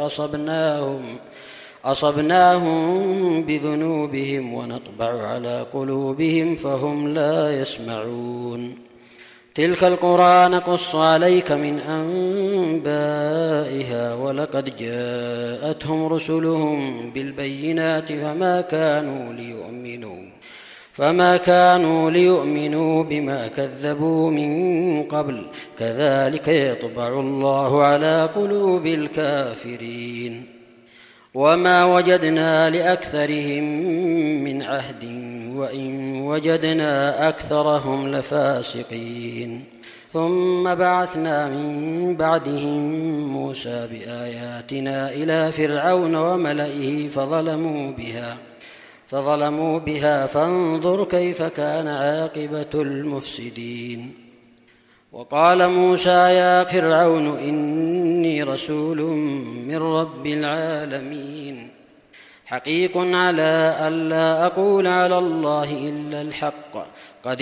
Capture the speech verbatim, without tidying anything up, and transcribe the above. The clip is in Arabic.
أصبناهم أصبناهم بذنوبهم ونطبع على قلوبهم فهم لا يسمعون. تلك القرى نقص عليك من أنبائها ولقد جاءتهم رسلهم بالبينات فما كانوا ليؤمنوا فما كانوا ليؤمنوا بما كذبوا من قبل كذلك يطبع الله على قلوب الكافرين. وما وجدنا لأكثرهم من عهد وإن وجدنا أكثرهم لفاسقين. ثم بعثنا من بعدهم موسى بآياتنا إلى فرعون وملئه فظلموا بها فظلموا بها فانظر كيف كان عاقبة المفسدين. وقال موسى يا فرعون إني رسول من رب العالمين حقيق على ألا أقول على الله إلا الحق قد